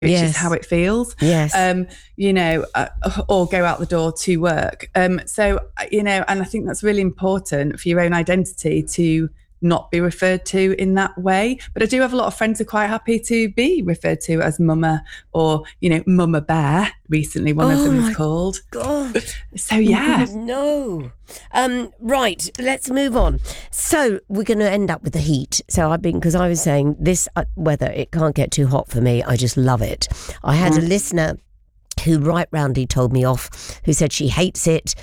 which is how it feels. Yes. Or go out the door to work. And I think that's really important for your own identity to not be referred to in that way. But I do have a lot of friends who are quite happy to be referred to as Mama or, Mama Bear. Recently, one of them is called. God. So, yeah. No. Right, let's move on. So we're going to end up with the heat. So because I was saying this weather, it can't get too hot for me. I just love it. I had a listener who right roundly told me off, who said she hates it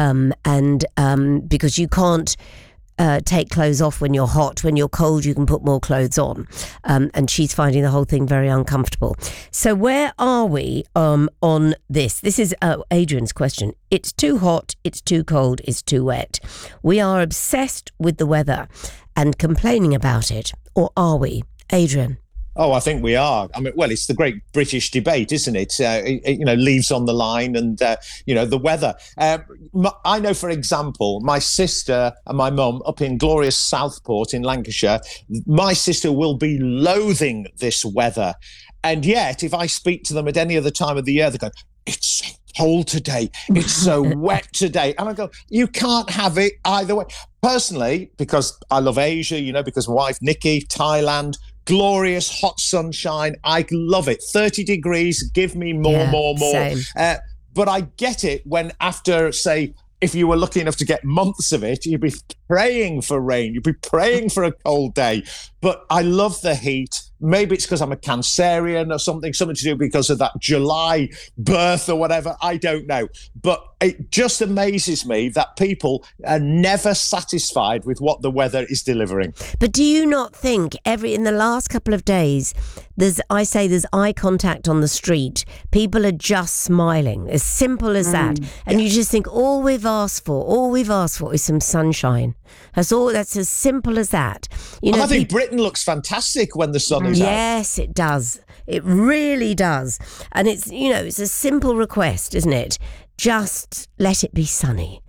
because you can't take clothes off when you're hot. When you're cold, you can put more clothes on. And she's finding the whole thing very uncomfortable. So where are we on this? This is Adrian's question. It's too hot, it's too cold, it's too wet. We are obsessed with the weather and complaining about it. Or are we? Adrian? Oh, I think we are. I mean, well, it's the great British debate, isn't it? Leaves on the line and, the weather. I know, for example, my sister and my mum up in glorious Southport in Lancashire, my sister will be loathing this weather. And yet, if I speak to them at any other time of the year, they go, it's so cold today. It's so wet today. And I go, you can't have it either way. Personally, because I love Asia, because my wife, Nikki, Thailand, glorious hot sunshine. I love it. 30 degrees. Give me more. But I get it when after, say, if you were lucky enough to get months of it, you'd be praying for rain. You'd be praying for a cold day. But I love the heat. Maybe it's because I'm a Cancerian or something to do because of that July birth or whatever. I don't know. But it just amazes me that people are never satisfied with what the weather is delivering. But do you not think in the last couple of days, there's eye contact on the street. People are just smiling, as simple as that. And you just think all we've asked for is some sunshine. That's as simple as that. I think Britain looks fantastic when the sun is out. Yes, it does. It really does. And it's a simple request, isn't it? Just let it be sunny.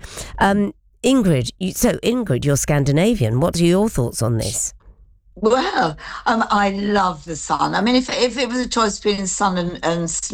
Ingrid, you're Scandinavian. What are your thoughts on this? Well, I love the sun. I mean, if it was a choice between sun and